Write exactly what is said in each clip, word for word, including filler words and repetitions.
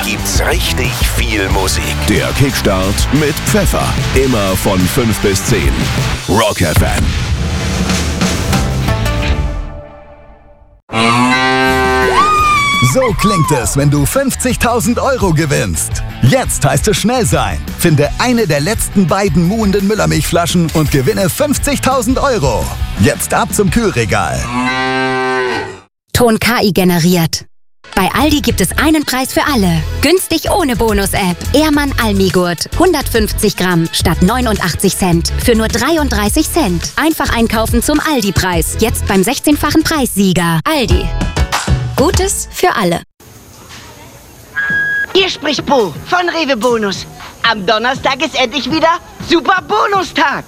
gibt's richtig viel Musik. Der Kickstart mit Pfeffer. Immer von fünf bis zehn. Rock F M. So klingt es, wenn du fünfzigtausend Euro gewinnst. Jetzt heißt es schnell sein. Finde eine der letzten beiden muhenden Müllermilchflaschen und gewinne fünfzigtausend Euro. Jetzt ab zum Kühlregal. Ton K I generiert. Bei Aldi gibt es einen Preis für alle. Günstig ohne Bonus-App. Ehrmann Almigurt. hundertfünfzig Gramm statt neunundachtzig Cent. Für nur dreiunddreißig Cent. Einfach einkaufen zum Aldi-Preis. Jetzt beim sechzehnfachen Preissieger. Aldi. Gutes für alle. Hier spricht Bo von Rewe Bonus. Am Donnerstag ist endlich wieder Super Bonustag.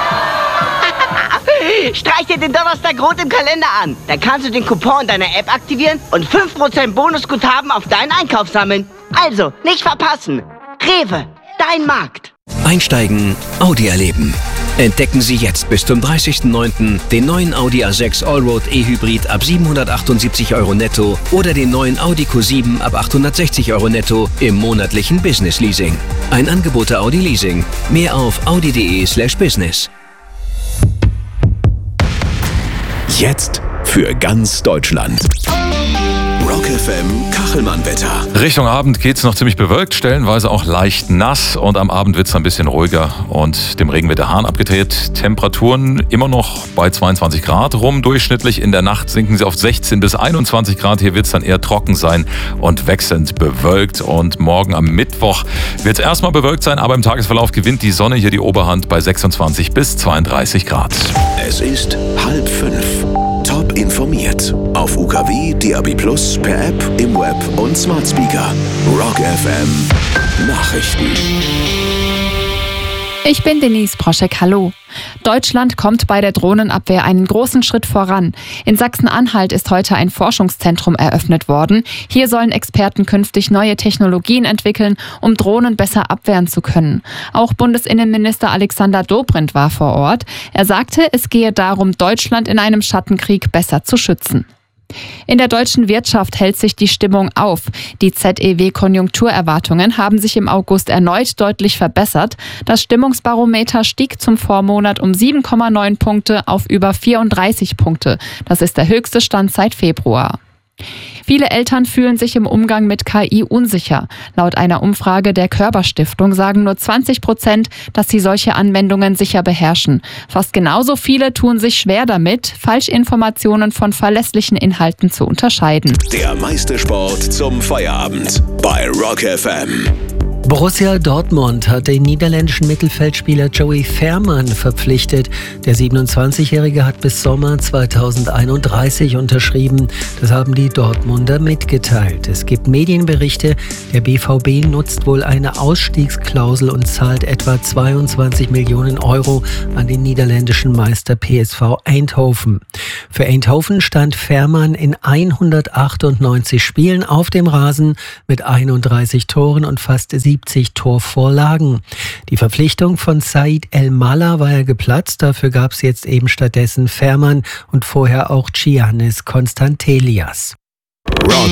Streich dir den Donnerstag rot im Kalender an. Dann kannst du den Coupon in deiner App aktivieren und fünf Prozent Bonusguthaben auf deinen Einkauf sammeln. Also, nicht verpassen. Rewe, dein Markt. Einsteigen, Audi erleben. Entdecken Sie jetzt bis zum dreißigsten neunten den neuen Audi A sechs Allroad E-Hybrid ab siebenhundertachtundsiebzig Euro netto oder den neuen Audi Q sieben ab achthundertsechzig Euro netto im monatlichen Business Leasing. Ein Angebot der Audi Leasing. Mehr auf audi.de slash business. Jetzt für ganz Deutschland. Rock F M Kachelmann-Wetter. Richtung Abend geht es noch ziemlich bewölkt, stellenweise auch leicht nass und am Abend wird es ein bisschen ruhiger und dem Regen wird der Hahn abgedreht. Temperaturen immer noch bei zweiundzwanzig Grad rum, durchschnittlich in der Nacht sinken sie auf sechzehn bis einundzwanzig Grad. Hier wird es dann eher trocken sein und wechselnd bewölkt und morgen am Mittwoch wird es erstmal bewölkt sein, aber im Tagesverlauf gewinnt die Sonne hier die Oberhand bei sechsundzwanzig bis zweiunddreißig Grad. Es ist halb fünf. Top informiert. Auf U K W, D A B Plus, per App, im Web und Smart Speaker. Rock F M Nachrichten. Ich bin Denise Proschek, hallo. Deutschland kommt bei der Drohnenabwehr einen großen Schritt voran. In Sachsen-Anhalt ist heute ein Forschungszentrum eröffnet worden. Hier sollen Experten künftig neue Technologien entwickeln, um Drohnen besser abwehren zu können. Auch Bundesinnenminister Alexander Dobrindt war vor Ort. Er sagte, es gehe darum, Deutschland in einem Schattenkrieg besser zu schützen. In der deutschen Wirtschaft hält sich die Stimmung auf. Die Z E W-Konjunkturerwartungen haben sich im August erneut deutlich verbessert. Das Stimmungsbarometer stieg zum Vormonat um sieben Komma neun Punkte auf über vierunddreißig Punkte. Das ist der höchste Stand seit Februar. Viele Eltern fühlen sich im Umgang mit K I unsicher. Laut einer Umfrage der Körber-Stiftung sagen nur zwanzig Prozent, dass sie solche Anwendungen sicher beherrschen. Fast genauso viele tun sich schwer damit, Falschinformationen von verlässlichen Inhalten zu unterscheiden. Der meiste Sport zum Feierabend bei Rock F M. Borussia Dortmund hat den niederländischen Mittelfeldspieler Joey Veerman verpflichtet. Der siebenundzwanzigjährige hat bis Sommer zweitausendeinunddreißig unterschrieben. Das haben die Dortmunder mitgeteilt. Es gibt Medienberichte, der B V B nutzt wohl eine Ausstiegsklausel und zahlt etwa zweiundzwanzig Millionen Euro an den niederländischen Meister P S V Eindhoven. Für Eindhoven stand Veerman in hundertachtundneunzig Spielen auf dem Rasen mit einunddreißig Toren und fast siebzig Torvorlagen. Die Verpflichtung von Said El-Mala war ja geplatzt, dafür gab es jetzt eben stattdessen Veerman und vorher auch Giannis Konstantelias. Rock